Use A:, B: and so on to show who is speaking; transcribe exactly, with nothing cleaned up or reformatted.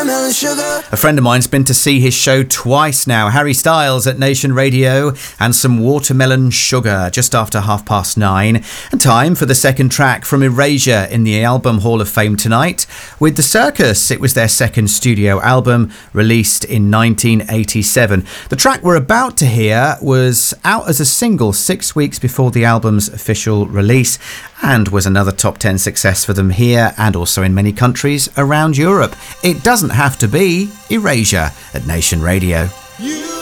A: watermelon sugar.
B: A friend of mine's been to see his show twice now. Harry Styles at Nation Radio and some Watermelon Sugar just after half past nine. And time for the second track from Erasure in the Album Hall of Fame tonight. With The Circus, it was their second studio album released in nineteen eighty-seven. The track we're about to hear was out as a single six weeks before the album's official release and was another top ten success for them here and also in many countries around Europe. It doesn't have to be Erasure at Nation Radio.
A: You